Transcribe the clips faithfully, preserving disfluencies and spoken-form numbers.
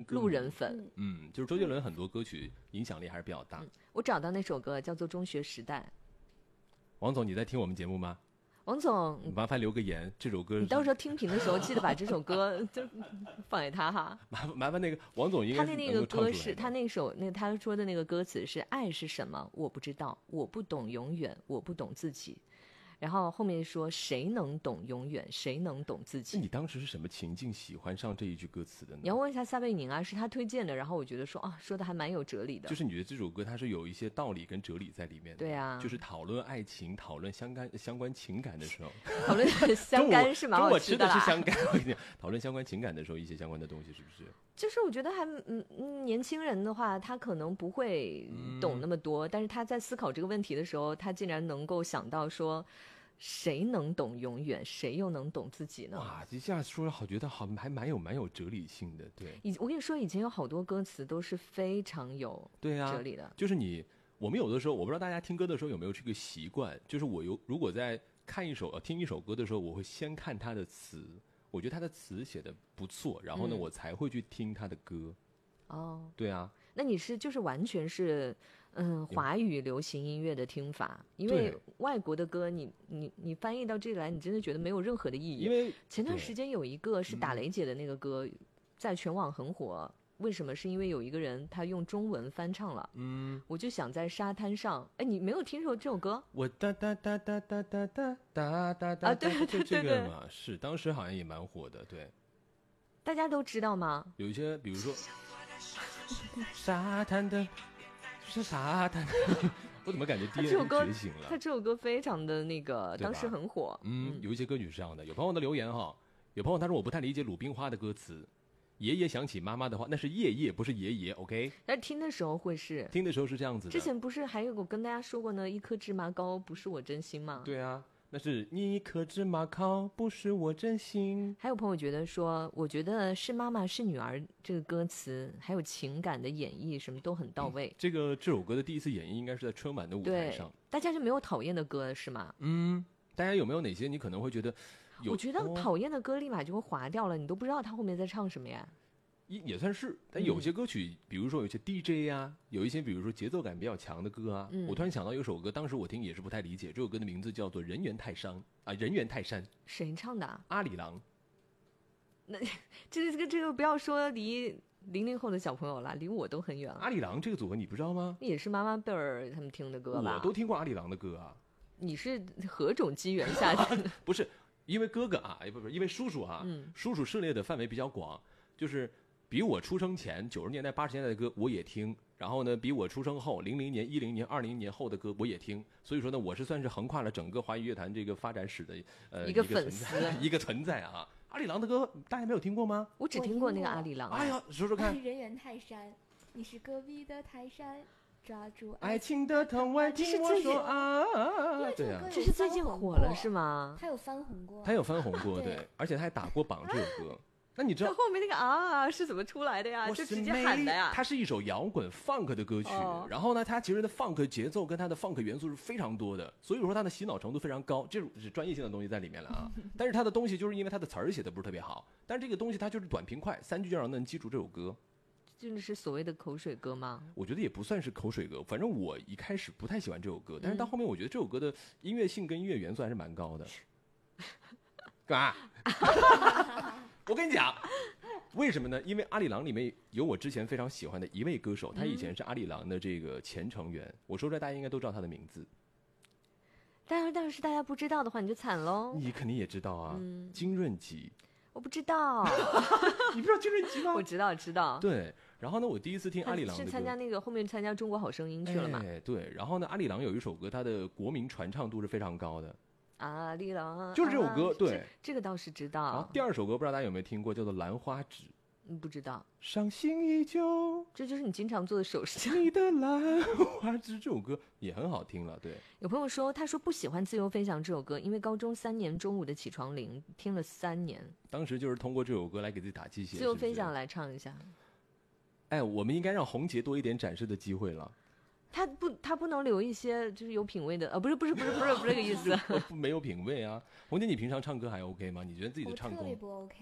路人粉。 嗯，就是周杰伦很多歌曲影响力还是比较大。嗯、 我找到那首歌叫做《中学时代》。 王总，你在听我们节目吗？ 王总， 麻烦留个言，这首歌你到时候听评的时候记得把这首歌就放给他哈。 麻烦麻烦那个王总应该他的那个歌是他那首那他说的那个歌词是爱是什么？我不知道，我不懂永远，我不懂自己。然后后面说谁能懂永远，谁能懂自己。 你当时是什么情境喜欢上这一句歌词的呢？ 你要问一下撒贝宁啊，是他推荐的，然后我觉得说啊，说的还蛮有哲理的。 就是你觉得这首歌它是有一些道理跟哲理在里面的。 对啊， 就是讨论爱情、讨论相干相关情感的时候， 讨论相干是蛮好吃的。中午吃的是香干，我跟你讲，讨论相关情感的时候，一些相关的东西是不是？ 就是我觉得还嗯嗯，年轻人的话，他可能不会懂那么多，嗯、但是他在思考这个问题的时候，他竟然能够想到说。谁能懂永远，谁又能懂自己呢？ 哇，这样说好，觉得好还蛮有蛮有哲理性的。对， 以我跟你说，以前有好多歌词都是非常有哲理的。 对啊、就是你，我们有的时候，我不知道大家听歌的时候有没有这个习惯，就是我有如果在看一首、呃、听一首歌的时候，我会先看它的词，我觉得它的词写的不错，然后呢、嗯，我才会去听它的歌。 哦， 对啊， 那你是就是完全是嗯华语流行音乐的听法，因为外国的歌你你你翻译到这里来，你真的觉得没有任何的意义。 因为前段时间有一个是打雷姐的那个歌，嗯、在全网很火，为什么？是因为有一个人他用中文翻唱了。嗯，我就想在沙滩上，哎，你没有听说这首歌？ 我哒哒哒哒哒哒哒哒哒哒啊，对对对对， 这个嘛是当时好像也蛮火的，对。 大家都知道吗？ 有一些，比如说。沙滩的是沙滩的我怎么感觉第一人觉醒了？ 他这首歌非常的那个当时很火。 嗯，有一些歌曲是这样的。有朋友的留言哈，有朋友他说我不太理解鲁冰花的歌词，爷爷想起妈妈的话，那是爷爷不是爷爷 OK。 但听的时候会是听的时候是这样子的。 之前不是还有我跟大家说过呢，一颗芝麻糕不是我真心吗？ 对啊，那是你一颗芝麻糕不是我真心。 还有朋友觉得说，我觉得是妈妈是女儿这个歌词还有情感的演绎什么都很到位、 嗯、这个这首歌的第一次演绎应该是在春晚的舞台上。 大家就没有讨厌的歌是吗？ 嗯，大家有没有哪些你可能会觉得有？ 我觉得讨厌的歌立马就会划掉了，你都不知道他后面在唱什么呀。 也算是，但有些歌曲、嗯、比如说有些 D J 啊，有一些比如说节奏感比较强的歌啊、嗯、我突然想到有首歌，当时我听也是不太理解，这首歌的名字叫做人猿泰山啊，人猿泰山。 谁唱的、啊？ 阿里郎。 那这个这个这个不要说离零零后的小朋友了，离我都很远了。 阿里郎这个组合你不知道吗？ 也是妈妈辈儿他们听的歌吧？ 我都听过阿里郎的歌啊。 你是何种机缘下的？ 不是因为哥哥啊，不不因为叔叔啊、嗯、叔叔涉猎的范围比较广，就是比我出生前九十年代八十年代的歌我也听，然后呢比我出生后零零年一零年二零年后的歌我也听，所以说呢我是算是横跨了整个华语乐坛这个发展史的呃一个粉丝一个存在啊。阿里郎的歌大家没有听过吗？ 我只听过那个阿里郎、啊、 哎呀说说看。 人猿泰山，你是隔壁的泰山，抓住爱情的藤蔓听我说啊。 对啊， 这是最近火了是吗？ 他有翻红过， 他有翻红过对, 对，而且他还打过榜这首歌。那你知道后面那个啊是怎么出来的呀？就直接喊的呀。 它是一首摇滚 funk 的歌曲、哦、然后呢它其实的 funk 节奏跟它的 funk 元素是非常多的，所以说它的洗脑程度非常高，这是专业性的东西在里面了啊。但是它的东西就是因为它的词儿写的不是特别好，但是这个东西它就是短平快，三句就让人记住这首歌。 真的是所谓的口水歌吗？ 我觉得也不算是口水歌，反正我一开始不太喜欢这首歌，但是到后面我觉得这首歌的音乐性跟音乐元素还是蛮高的。干嘛？我跟你讲为什么呢？因为阿里郎里面有我之前非常喜欢的一位歌手，他以前是阿里郎的这个前成员、嗯、我说出来大家应该都知道他的名字， 但是但是大家不知道的话你就惨喽。 你肯定也知道啊、嗯、金润吉。 我不知道。 你不知道金润吉吗？ 我知道知道。 对，然后呢我第一次听阿里郎的歌是参加那个后面参加中国好声音去了嘛、 哎、对，然后呢阿里郎有一首歌他的国民传唱度是非常高的， 阿里郎就是这首歌、啊、对这，这个倒是知道。 然后第二首歌不知道大家有没有听过，叫做兰花指。 嗯，不知道。 伤心依旧， 这就是你经常做的手势。 你的兰花指这首歌也很好听了，对。 有朋友说，他说不喜欢自由飞翔这首歌，因为高中三年中午的起床铃听了三年。 当时就是通过这首歌来给自己打鸡血。 自由飞翔来唱一下。 哎，我们应该让红杰多一点展示的机会了。 他不，他不能留一些就是有品味的，呃，不是，不是，不是，不是，不是这个意思。 没有品味啊，红姐，你平常唱歌还 OK 吗？你觉得自己的唱功？ 我特别不 OK。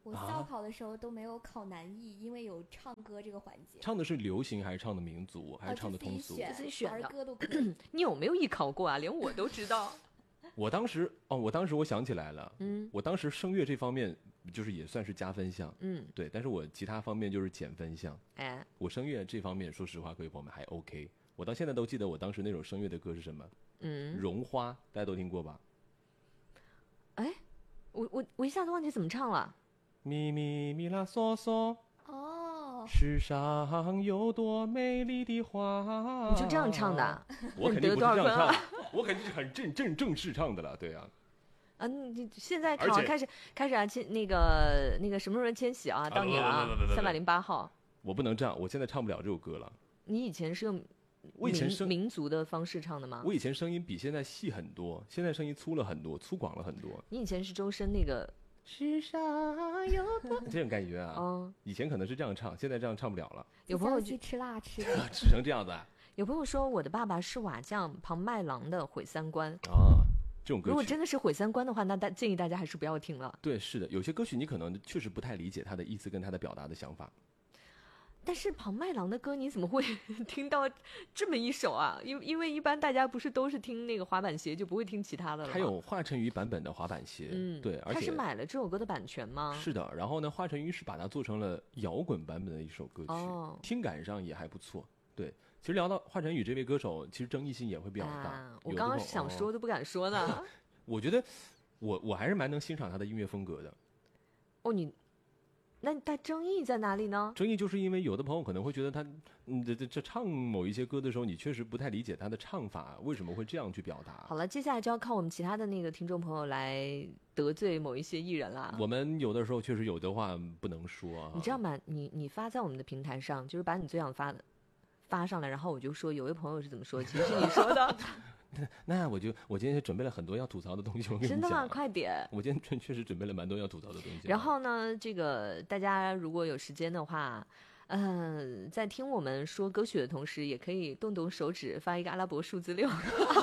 我校考的时候都没有考南艺，因为有唱歌这个环节。 唱的是流行还是唱的民族还是唱的通俗？ 呃、 自己选的儿歌都可以。 你有没有艺考过啊？连我都知道。 我当时哦，我当时我想起来了， 嗯， 我当时声乐这方面就是也算是加分项， 嗯， 对，但是我其他方面就是减分项。 哎， 我声乐这方面，说实话，各位朋友们还 OK。我到现在都记得我当时那首声乐的歌是什么， 嗯， 绒花，大家都听过吧？ 哎，我我我一下子忘记怎么唱了。 咪咪咪啦嗦嗦， 哦， 世上有多美丽的花。 你就这样唱的、啊？ 我肯定不是这样唱， 啊、 我肯定是很正正正式唱的了，对啊。 啊，你现在考开始开始啊，千那个那个什么时候千禧啊，到你了，三百零八号。 我不能这样，我现在唱不了这首歌了。 你以前是用我以前声民族的方式唱的吗？ 我以前声音比现在细很多，现在声音粗了很多，粗犷了很多。 你以前是周深那个世上有多这种感觉啊， 嗯， 以前可能是这样唱，现在这样唱不了了。 有朋友去吃辣吃的， 吃成这样子、啊。 有朋友说我的爸爸是瓦匠庞麦郎的毁三观啊，这种歌曲如果真的是毁三观的话，那大建议大家还是不要听了。 对，是的，有些歌曲你可能确实不太理解他的意思跟他的表达的想法。 但是庞麦郎的歌你怎么会听到这么一首啊？因因为一般大家不是都是听那个滑板鞋，就不会听其他的了。 还有华晨宇版本的滑板鞋， 嗯， 对，而且他是买了这首歌的版权吗？ 是的，然后呢，华晨宇是把它做成了摇滚版本的一首歌曲， 哦， 听感上也还不错。对，其实聊到华晨宇这位歌手，其实争议性也会比较大。 啊、我刚刚想说都不敢说呢。 哦、我觉得我我还是蛮能欣赏他的音乐风格的。 哦，你。那他争议在哪里呢？ 争议就是因为有的朋友可能会觉得他，嗯，这这这唱某一些歌的时候，你确实不太理解他的唱法为什么会这样去表达。 好了，接下来就要靠我们其他的那个听众朋友来得罪某一些艺人啦。 我们有的时候确实有的话不能说、啊。 你知道吗？你你发在我们的平台上，就是把你最想发的发上来，然后我就说有位朋友是怎么说，其实是你说的。 那我就我今天准备了很多要吐槽的东西，我跟你讲。 真的吗？快点！ 我今天确实准备了蛮多要吐槽的东西。 然后呢，这个大家如果有时间的话，嗯、呃，在听我们说歌曲的同时，也可以动动手指发一个阿拉伯数字六。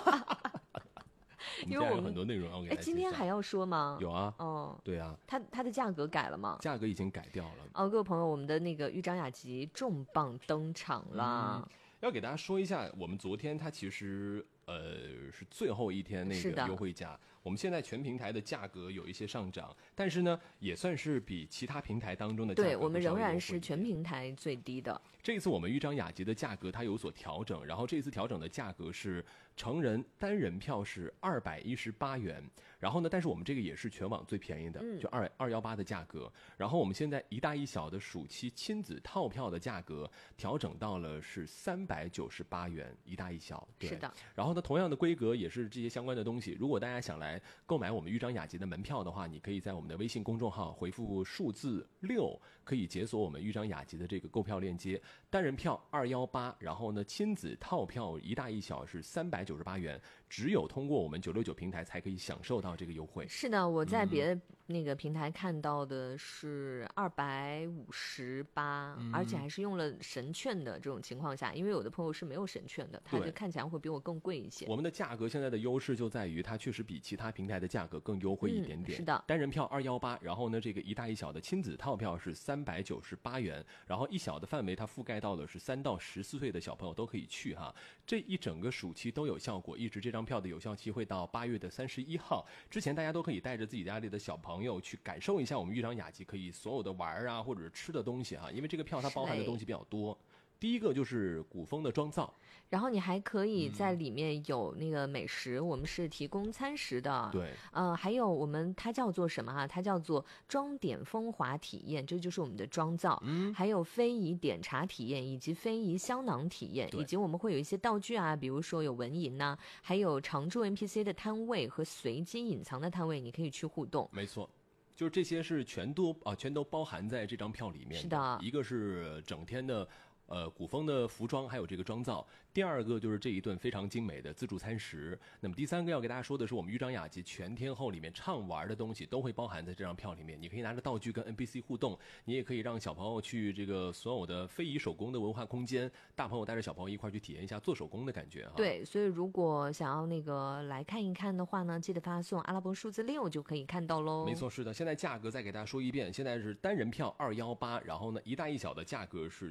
因为我们有很多内容要给大家。 哎，今天还要说吗？ 有啊。 哦， 对啊。 它它的价格改了吗？ 价格已经改掉了。 哦，各位朋友，我们的那个豫章雅集重磅登场了。 嗯，要给大家说一下，我们昨天它其实呃是最后一天那个优惠价，我们现在全平台的价格有一些上涨，但是呢也算是比其他平台当中的价格对我们仍然是全平台最低的。 这一次我们豫章雅集的价格它有所调整，然后这一次调整的价格是成人单人票是二百一十八元，然后呢，但是我们这个也是全网最便宜的， 嗯、 就二二幺八的价格。然后我们现在一大一小的暑期亲子套票的价格调整到了是三百九十八元一大一小，对。 是的。 然后呢，同样的规格也是这些相关的东西。如果大家想来购买我们豫章雅集的门票的话，你可以在我们的微信公众号回复数字六，可以解锁我们豫章雅集的这个购票链接。单人票二幺八，然后呢，亲子套票一大一小是三百九十八元，只有通过我们九六九平台才可以享受到这个优惠。 是的，我在别的那个平台看到的是二百五十八，而且还是用了神券的这种情况下，因为有的朋友是没有神券的，它就看起来会比我更贵一些。 我们的价格现在的优势就在于它确实比其他平台的价格更优惠一点点。 嗯、是的， 单人票二幺八，然后呢，这个一大一小的亲子套票是三百九十八元，然后一小的范围它覆盖到的是三到十四岁的小朋友都可以去哈。这一整个暑期都有效果，一直这张票的有效期会到八月的三十一号。之前大家都可以带着自己家里的小朋友去感受一下我们豫章雅集可以所有的玩啊或者吃的东西哈，因为这个票它包含的东西比较多。第一个就是古风的妆造， 然后你还可以在里面有那个美食，嗯、我们是提供餐食的。 对， 呃，还有我们它叫做什么啊？它叫做妆点风华体验，这就是我们的妆造。 嗯， 还有非遗点茶体验，以及非遗香囊体验，以及我们会有一些道具啊，比如说有纹银呐，还有常驻 N P C 的摊位和随机隐藏的摊位，你可以去互动。 没错。就是这些是全都啊，全都包含在这张票里面的。 是的， 一个是整天的。 呃古风的服装还有这个妆造，第二个就是这一顿非常精美的自助餐食。那么第三个要给大家说的是，我们豫章雅集全天候里面畅玩的东西都会包含在这张票里面。你可以拿着道具跟 N P C 互动，你也可以让小朋友去这个所有的非遗手工的文化空间，大朋友带着小朋友一块去体验一下做手工的感觉哈。 对，所以如果想要那个来看一看的话呢，记得发送阿拉伯数字六就可以看到喽。 没错，是的。现在价格再给大家说一遍，现在是单人票二幺八，然后呢一大一小的价格是